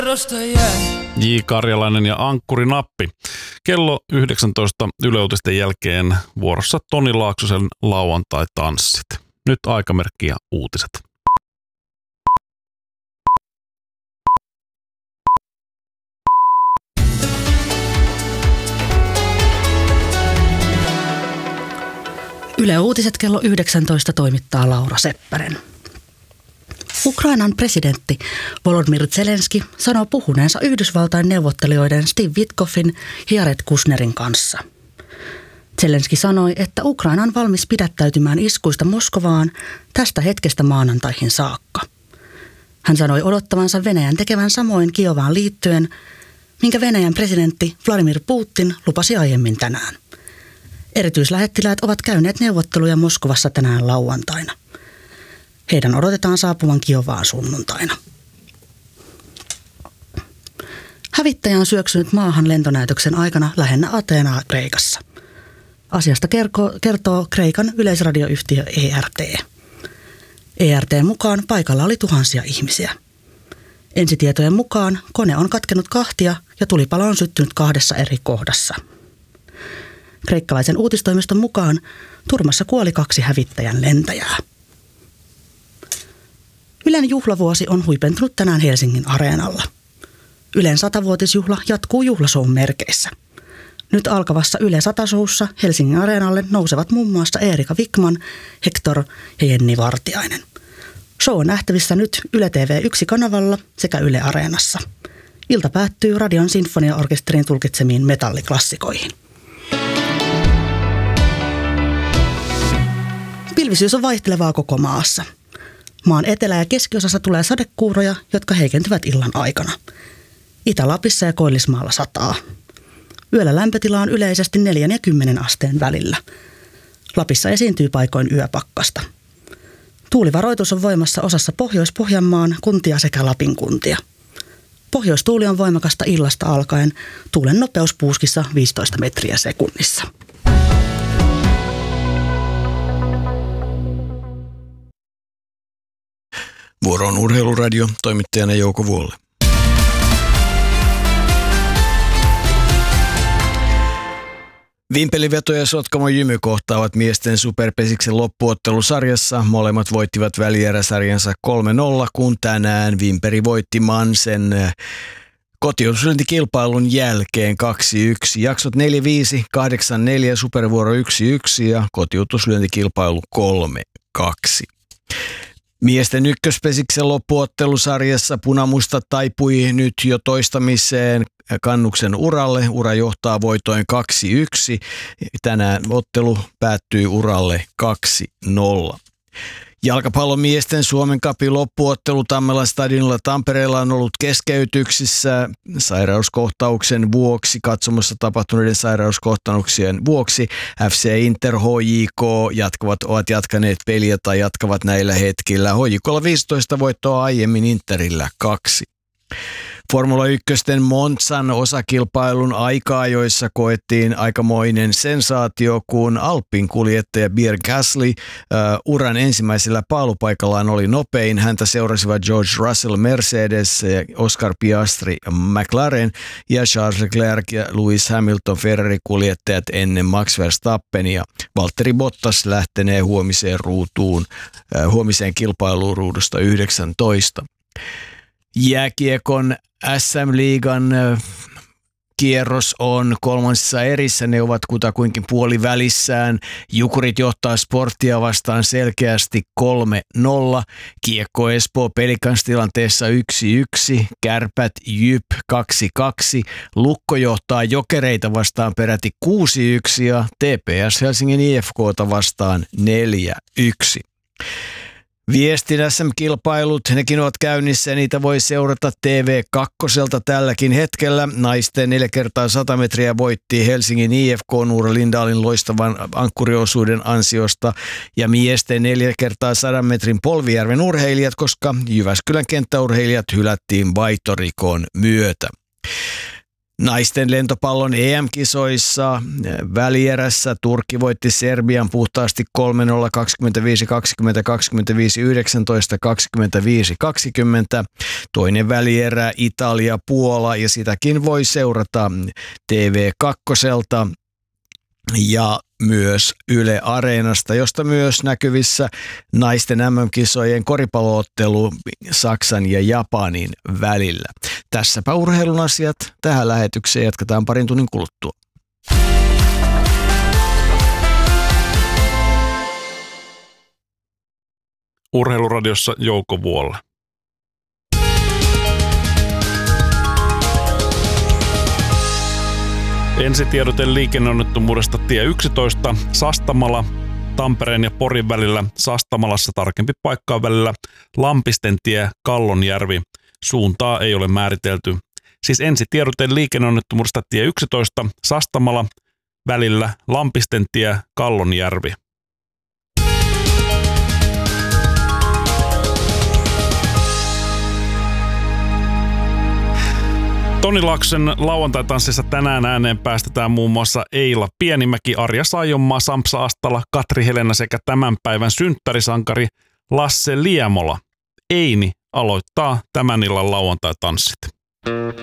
J. Karjalainen ja Ankkuri Nappi. Kello 19 Yle Uutisten jälkeen vuorossa Toni Laaksosen lauantai-tanssit. Nyt aikamerkki ja uutiset. Yle Uutiset kello 19 toimittaa Laura Seppänen. Ukrainan presidentti Volodymyr Zelenski sanoo puhuneensa Yhdysvaltain neuvottelijoiden Steve Witkoffin ja Jared Kushnerin kanssa. Zelenski sanoi, että Ukraina on valmis pidättäytymään iskuista Moskovaan tästä hetkestä maanantaihin saakka. Hän sanoi odottavansa Venäjän tekevän samoin Kiovaan liittyen, minkä Venäjän presidentti Vladimir Putin lupasi aiemmin tänään. Erityislähettiläät ovat käyneet neuvotteluja Moskovassa tänään lauantaina. Heidän odotetaan saapuvan Kiovaan sunnuntaina. Hävittäjä on syöksynyt maahan lentonäytöksen aikana lähellä Ateenaa Kreikassa. Asiasta kertoo Kreikan yleisradioyhtiö ERT. ERT:n mukaan paikalla oli tuhansia ihmisiä. Ensitietojen mukaan kone on katkenut kahtia ja tulipalo on syttynyt 2 eri kohdassa. Kreikkalaisen uutistoimiston mukaan turmassa kuoli 2 hävittäjän lentäjää. Ylen juhlavuosi on huipentunut tänään Helsingin Areenalla. Ylen 100-vuotisjuhla jatkuu juhlasoun merkeissä. Nyt alkavassa Yle 100-showssa Helsingin Areenalle nousevat muun muassa Eerika Vikman, Hector ja Jenni Vartiainen. Show on nähtävissä nyt Yle TV1-kanavalla sekä Yle Areenassa. Ilta päättyy Radion sinfoniaorkesterin tulkitsemiin metalliklassikoihin. Pilvisyys on vaihtelevaa koko maassa. Maan etelä- ja keskiosassa tulee sadekuuroja, jotka heikentyvät illan aikana. Itä-Lapissa ja Koillismaalla sataa. Yöllä lämpötila on yleisesti 4 ja 10 asteen välillä. Lapissa esiintyy paikoin yöpakkasta. Tuulivaroitus on voimassa osassa Pohjois-Pohjanmaan kuntia sekä Lapin kuntia. Pohjoistuuli on voimakasta illasta alkaen. Tuulen nopeus puuskissa 15 metriä sekunnissa. Vuoro on Urheiluradio, toimittajana Jouko Vuolle. Vimpeliveto ja Sotkamo Jymy kohtaavat miesten superpesiksen loppuottelusarjassa. Molemmat voittivat välieräsarjansa 3-0, kun tänään Vimperi voitti Mansen kotiutuslyöntikilpailun jälkeen 2-1. Jaksot 4-5, 8-4, supervuoro 1-1 ja kotiutuslyöntikilpailu 3-2. Miesten ykköspesiksen loppuottelusarjassa Punamusta taipui nyt jo toistamiseen Kannuksen uralle. Ura johtaa voitoin 2-1. Tänään ottelu päättyy uralle 2-0. Jalkapallomiesten Suomen Cupin loppuottelu Tammelan stadionilla Tampereella on ollut keskeytyksissä sairauskohtauksen vuoksi, katsomossa tapahtuneiden sairauskohtauksien vuoksi. FC Inter, HJK ovat jatkaneet peliä tai jatkavat näillä hetkillä. HJK:lla 15 voittoa aiemmin, Interillä 2. Formula 1 Monzan osakilpailun aika-ajoissa koettiin aikamoinen sensaatio, kun Alpin kuljettaja Pierre Gasly uran ensimmäisellä paalupaikallaan oli nopein. Häntä seurasivat George Russell Mercedes, Oscar Piastri McLaren ja Charles Leclerc ja Lewis Hamilton Ferrari-kuljettajat ennen Max Verstappenia. Valtteri Bottas lähtenee huomiseen kilpailuun ruudusta 19. Jääkiekon SM-liigan kierros on kolmansissa erissä. Ne ovat kutakuinkin puolivälissään. Jukurit johtaa Sporttia vastaan selkeästi 3-0. Kiekko Espoo Pelikans tilanteessa 1-1. Kärpät Jyp 2-2. Lukko johtaa Jokereita vastaan peräti 6-1 ja TPS Helsingin IFK:ta vastaan 4-1. Viestin SM-kilpailut, nekin ovat käynnissä ja niitä voi seurata TV2 tälläkin hetkellä. Naisten 4x100 metriä voitti Helsingin IFK Noora Lindalin loistavan ankkuriosuuden ansiosta ja miesten 4x100 metrin Polvijärven urheilijat, koska Jyväskylän kenttäurheilijat hylättiin vaihtorikon myötä. Naisten lentopallon EM-kisoissa välierässä Turkki voitti Serbian puhtaasti 3-0, 25-20, 25-19, 25-20. Toinen välierä Italia-Puola ja sitäkin voi seurata TV2:lta ja myös Yle Areenasta, josta myös näkyvissä naisten MM-kisojen koripalloottelu Saksan ja Japanin välillä. Tässäpä urheilun asiat. Tähän lähetykseen jatketaan parin tunnin kuluttua. Urheiluradiossa Jouko Vuolla. Ensitiedote liikenneonnettomuudesta tie 11 Sastamala Tampereen ja Porin välillä. Sastamalassa tarkempi paikka on välillä Lampistentie Kallonjärvi. Suuntaa ei ole määritelty. Siis ensitiedote liikenneonnettomuudesta tie 11 Sastamala välillä Lampistentie Kallonjärvi. Toni Laaksosen lauantai-tanssissa tänään ääneen päästetään muun muassa Eila Pienimäki, Arja Saijonmaa, Sampsa Astala, Katri Helena sekä tämän päivän synttärisankari Lasse Liemola. Eini aloittaa tämän illan lauantai-tanssit.